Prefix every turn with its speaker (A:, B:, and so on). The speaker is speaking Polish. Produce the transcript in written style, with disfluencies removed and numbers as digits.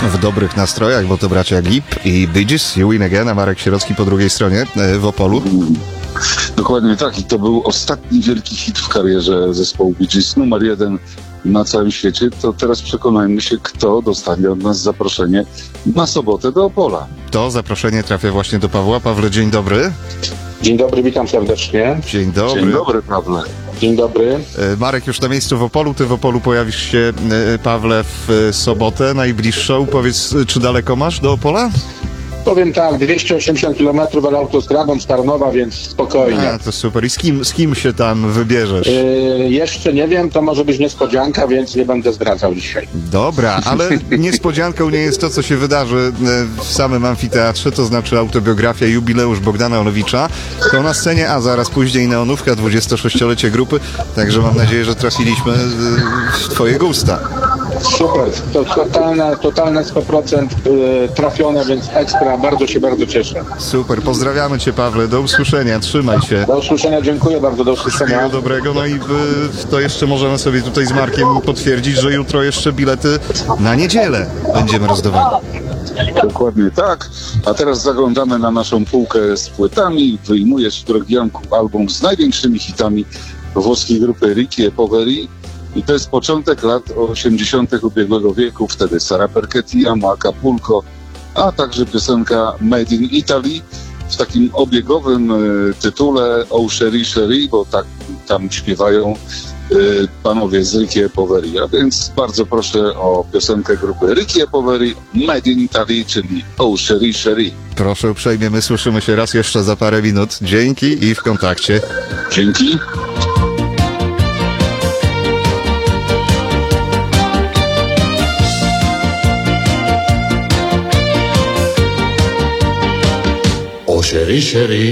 A: w dobrych nastrojach, bo to bracia Gibb i Bee Gees, You Win Again, a Marek Sierocki po drugiej stronie w Opolu.
B: Dokładnie tak, i to był ostatni wielki hit w karierze zespołu Bee Gees, numer 1 na całym świecie. To teraz przekonajmy się, kto dostanie od nas zaproszenie na sobotę do Opola.
A: To zaproszenie trafia właśnie do Pawła. Pawle, dzień dobry.
C: Dzień dobry, witam serdecznie.
A: Dzień dobry.
B: Dzień dobry, Pawle.
C: Dzień dobry.
A: Marek już na miejscu w Opolu. Ty w Opolu pojawisz się, Pawle, w sobotę najbliższą. Powiedz, czy daleko masz do Opola?
C: Powiem tak, 280 km, ale autostradą z Tarnowa, więc spokojnie.
A: A, to super. I z kim się tam wybierzesz?
C: Jeszcze nie wiem, to może być niespodzianka, więc nie będę zdradzał dzisiaj.
A: Dobra, ale niespodzianką nie jest to, co się wydarzy w samym amfiteatrze, to znaczy autobiografia, jubileusz Bogdana Olewicza. To na scenie, a zaraz później neonówka, 26-lecie grupy, także mam nadzieję, że trafiliśmy w twoje gusta.
C: Super, to totalne 100% trafione, więc ekstra, bardzo cieszę.
A: Super, pozdrawiamy cię, Pawle, do usłyszenia, trzymaj się.
C: Do usłyszenia, dziękuję bardzo, do usłyszenia.
A: Wszystkiego dobrego, no i to jeszcze możemy sobie tutaj z Markiem potwierdzić, że jutro jeszcze bilety na niedzielę będziemy rozdawali.
B: Dokładnie tak. A teraz zaglądamy na naszą półkę z płytami. Wyjmujesz, drogi Janku, album z największymi hitami włoskiej grupy Ricky e Poveri. I to jest początek lat 80. ubiegłego wieku. Wtedy Sara Perchetti, Amo Acapulco, a także piosenka Made in Italy w takim obiegowym tytule Oh Sherry Sherry, bo tak tam śpiewają panowie z Ricky e Poveri. A więc bardzo proszę o piosenkę grupy Ricky e Poveri, Made in Italy, czyli Oh Sherry Sherry.
A: Proszę uprzejmie, my słyszymy się raz jeszcze za parę minut. Dzięki i w kontakcie.
B: Dzięki.
D: Oh, chérie, chérie.